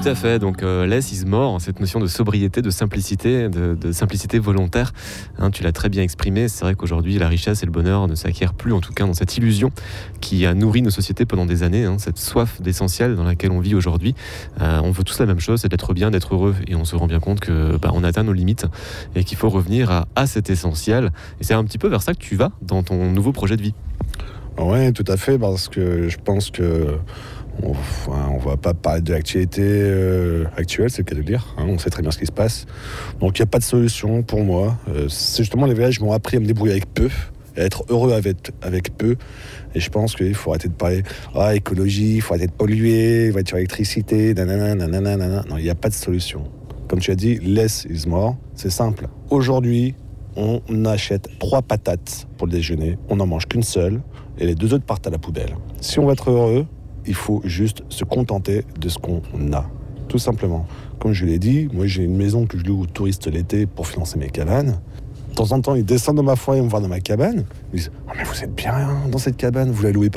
Tout à fait, donc less is more, cette notion de sobriété, de simplicité, de simplicité volontaire, hein, tu l'as très bien exprimé. C'est vrai qu'aujourd'hui la richesse et le bonheur ne s'acquièrent plus, en tout cas dans cette illusion qui a nourri nos sociétés pendant des années, hein, cette soif d'essentiel dans laquelle on vit aujourd'hui. On veut tous la même chose, c'est d'être bien, d'être heureux, et on se rend bien compte que on atteint nos limites et qu'il faut revenir à cet essentiel, et c'est un petit peu vers ça que tu vas dans ton nouveau projet de vie. Oui, tout à fait, parce que je pense que on va pas parler de l'actualité actuelle, c'est le cas de le dire, hein, on sait très bien ce qui se passe. Donc il n'y a pas de solution pour moi. C'est justement les voyages m'ont appris à me débrouiller avec peu, à être heureux avec peu. Et je pense qu'il faut arrêter de parler écologie, il faut arrêter de polluer, voiture électricité, nanana. Non, il n'y a pas de solution. Comme tu as dit, less is more, c'est simple. Aujourd'hui, on achète 3 patates pour le déjeuner, on n'en mange qu'une seule, et les 2 autres partent à la poubelle. Si on veut être heureux, il faut juste se contenter de ce qu'on a, tout simplement. Comme je l'ai dit, moi j'ai une maison que je loue aux touristes l'été pour financer mes cabanes. De temps en temps, ils descendent dans ma forêt et me voir dans ma cabane. Ils disent « mais vous êtes bien dans cette cabane, vous la louez pas ?»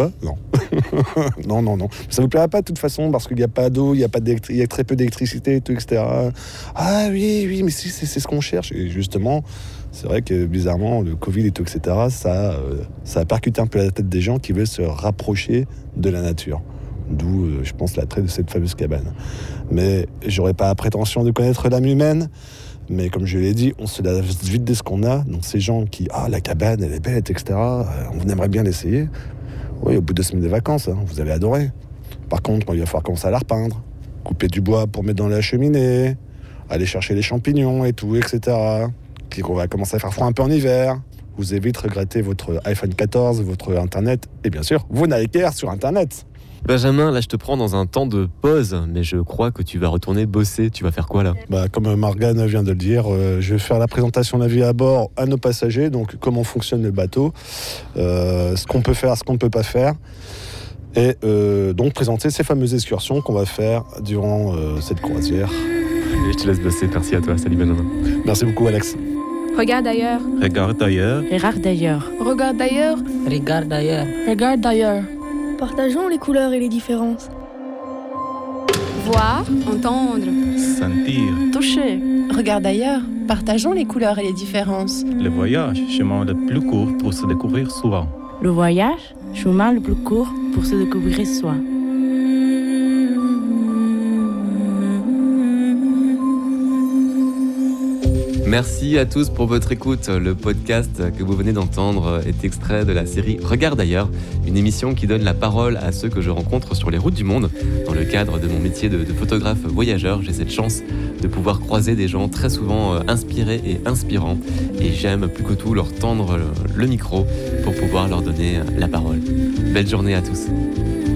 Non. non. Ça vous plaira pas de toute façon parce qu'il n'y a pas d'eau, il y a très peu d'électricité, et tout, etc. Ah oui, mais c'est ce qu'on cherche. Et justement, c'est vrai que bizarrement, le Covid et tout, etc., ça a percuté un peu la tête des gens qui veulent se rapprocher de la nature. D'où, je pense, l'attrait de cette fameuse cabane. Mais j'aurais pas la prétention de connaître l'âme humaine. Mais comme je l'ai dit, on se lave vite de ce qu'on a. Donc ces gens qui, la cabane, elle est belle, etc., on aimerait bien l'essayer. Oui, au bout de 2 semaines de vacances, vous allez adorer. Par contre, il va falloir commencer à la repeindre, couper du bois pour mettre dans la cheminée, aller chercher les champignons et tout, etc. Puis on va commencer à faire froid un peu en hiver. Vous allez vite regretter votre iPhone 14, votre Internet. Et bien sûr, vous n'allez qu'à sur Internet. Benjamin, là je te prends dans un temps de pause, mais je crois que tu vas retourner bosser. Tu vas faire quoi là ? Comme Morgane vient de le dire, je vais faire la présentation d'un vie à bord à nos passagers, donc comment fonctionne le bateau, ce qu'on peut faire, ce qu'on ne peut pas faire, et donc présenter ces fameuses excursions qu'on va faire durant cette croisière. Et je te laisse bosser, merci à toi, salut Benjamin. Merci beaucoup Alex. Regarde ailleurs. Regarde ailleurs. Regarde ailleurs. Regarde ailleurs. Regarde ailleurs. Regarde ailleurs. Partageons les couleurs et les différences. Voir, entendre, Sentir. toucher. Regarde ailleurs. Partageons les couleurs et les différences. Le voyage, chemin le plus court pour se découvrir soi. Le voyage, chemin le plus court pour se découvrir soi. Merci à tous pour votre écoute. Le podcast que vous venez d'entendre est extrait de la série Regarde ailleurs, une émission qui donne la parole à ceux que je rencontre sur les routes du monde. Dans le cadre de mon métier de photographe voyageur, j'ai cette chance de pouvoir croiser des gens très souvent inspirés et inspirants. Et j'aime plus que tout leur tendre le micro pour pouvoir leur donner la parole. Belle journée à tous.